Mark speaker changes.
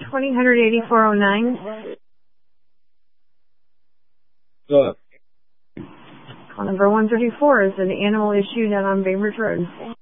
Speaker 1: 208409.
Speaker 2: Good.
Speaker 1: Call number 134 is an animal issued out on Bainbridge Road.